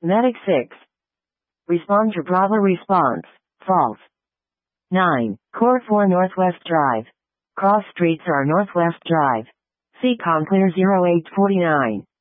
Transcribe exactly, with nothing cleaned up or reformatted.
Medic six. Respond to Bravo response. False. nine. Core four Northwest Drive. Cross streets are Northwest Drive. C COM clear zero eight four nine.